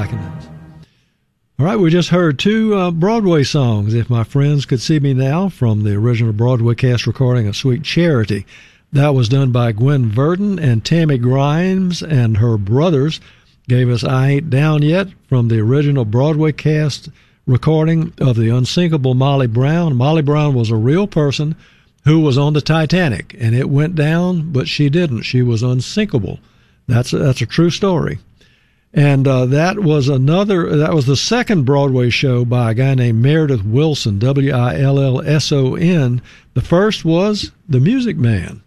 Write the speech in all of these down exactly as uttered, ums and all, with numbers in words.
recognize. All right, we just heard two uh, Broadway songs, If My Friends Could See Me Now, from the original Broadway cast recording of Sweet Charity. That was done by Gwen Verdon, and Tammy Grimes and her brothers gave us I Ain't Down Yet from the original Broadway cast recording of the unsinkable Molly Brown. Molly Brown was a real person who was on the Titanic, and it went down, but she didn't. She was unsinkable. That's a, that's a true story. And uh, that was another, that was the second Broadway show by a guy named Meredith Willson, W I L L S O N. The first was The Music Man.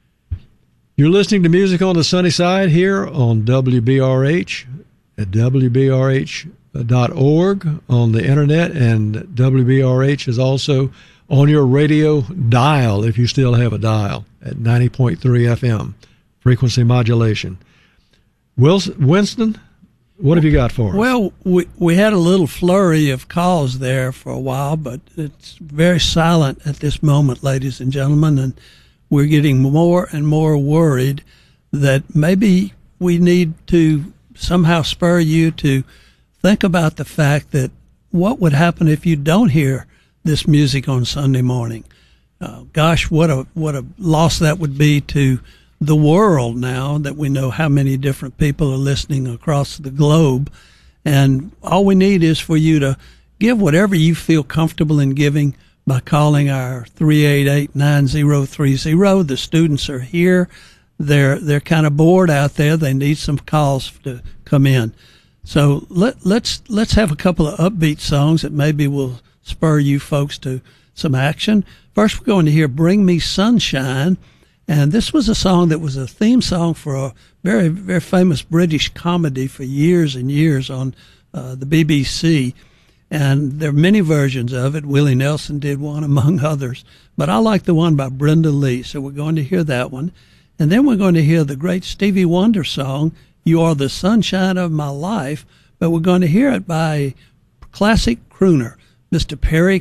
You're listening to Music on the Sunny Side here on W B R H at W B R H dot org on the internet, and W B R H is also on your radio dial, if you still have a dial, at ninety point three F M, frequency modulation. Wilson, Winston, what have you got for us? Well, we we had a little flurry of calls there for a while, but it's very silent at this moment, ladies and gentlemen, and we're getting more and more worried that maybe we need to somehow spur you to think about the fact that what would happen if you don't hear this music on Sunday morning? Uh, gosh, what a what a loss that would be to the world, now that we know how many different people are listening across the globe. And all we need is for you to give whatever you feel comfortable in giving by calling our three eight eight, nine zero three zero. The students are here. They're they're kind of bored out there. They need some calls to come in. So let, let's let's have a couple of upbeat songs that maybe will spur you folks to some action. First, we're going to hear Bring Me Sunshine. And this was a song that was a theme song for a very, very famous British comedy for years and years on uh, the B B C. And there are many versions of it. Willie Nelson did one, among others. But I like the one by Brenda Lee, so we're going to hear that one. And then we're going to hear the great Stevie Wonder song, You Are the Sunshine of My Life. But we're going to hear it by a classic crooner, Mister Perry